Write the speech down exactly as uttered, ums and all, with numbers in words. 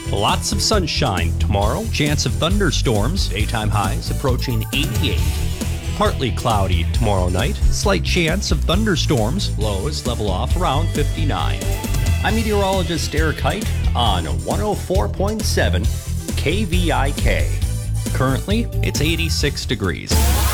Lots of sunshine tomorrow. Chance of thunderstorms. Daytime highs approaching eighty-eight. Partly cloudy tomorrow night. Slight chance of thunderstorms. Lows level off around fifty-nine. I'm meteorologist Eric Height on one oh four point seven K V I K. Currently, it's eighty-six degrees.